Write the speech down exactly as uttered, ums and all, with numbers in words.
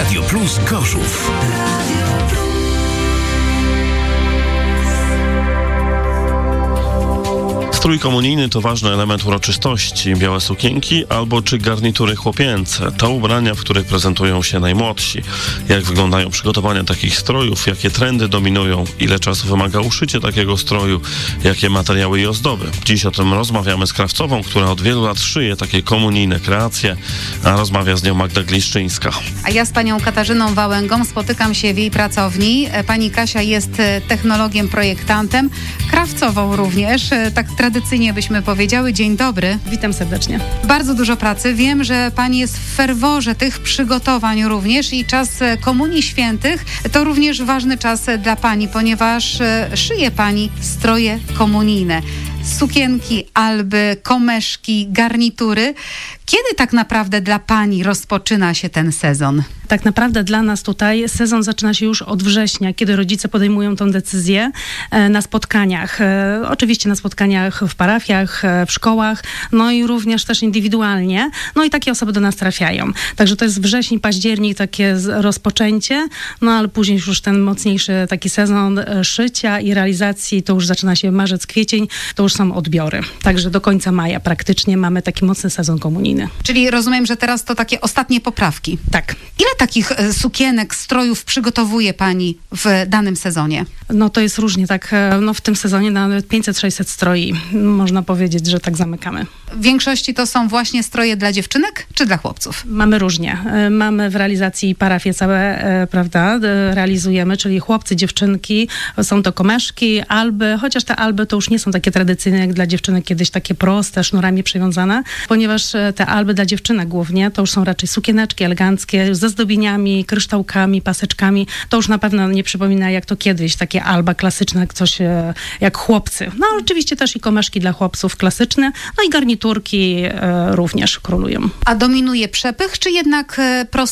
Radio Plus Gorzów. Strój komunijny to ważny element uroczystości. Białe sukienki albo czy garnitury chłopięce. To ubrania, w których prezentują się najmłodsi. Jak wyglądają przygotowania takich strojów, jakie trendy dominują, ile czasu wymaga uszycie takiego stroju, jakie materiały i ozdoby. Dziś o tym rozmawiamy z krawcową, która od wielu lat szyje takie komunijne kreacje, a rozmawia z nią Magda Gliszczyńska. A ja z panią Katarzyną Wałęgą spotykam się w jej pracowni. Pani Kasia jest technologiem, projektantem, krawcową również, tak tradycyjnie byśmy powiedziały. Dzień dobry. Witam serdecznie. Bardzo dużo pracy. Wiem, że pani jest w ferworze tych przygotowań również i czas Komunii Świętych to również ważny czas dla pani, ponieważ szyje pani stroje komunijne. Sukienki, alby, komeszki, garnitury. Kiedy tak naprawdę dla pani rozpoczyna się ten sezon? Tak naprawdę dla nas tutaj sezon zaczyna się już od września, kiedy rodzice podejmują tę decyzję e, na spotkaniach. E, oczywiście na spotkaniach w parafiach, e, w szkołach, no i również też indywidualnie. No i takie osoby do nas trafiają. Także to jest wrzesień, październik, takie z, rozpoczęcie, no ale później już ten mocniejszy taki sezon e, szycia i realizacji, to już zaczyna się marzec, kwiecień, to już są odbiory. Także do końca maja praktycznie mamy taki mocny sezon komunijny. Czyli rozumiem, że teraz to takie ostatnie poprawki. Tak. Ile takich e, sukienek, strojów przygotowuje pani w danym sezonie? No to jest różnie, tak, no w tym sezonie nawet pięćset sześćset stroi, można powiedzieć, że tak zamykamy. W większości to są właśnie stroje dla dziewczynek czy dla chłopców? Mamy różnie. Mamy w realizacji parafie całe, prawda, realizujemy, czyli chłopcy, dziewczynki, są to komeszki, alby, chociaż te alby to już nie są takie tradycyjne jak dla dziewczynek, kiedyś takie proste, sznurami przywiązane, ponieważ te alby dla dziewczynek głównie to już są raczej sukieneczki eleganckie, ze zdobieniami, kryształkami, paseczkami. To już na pewno nie przypomina jak to kiedyś, takie alba klasyczne, jak coś jak chłopcy. No oczywiście też i komeszki dla chłopców klasyczne, no i garniturki e, również królują. A dominuje przepych, czy jednak e, proste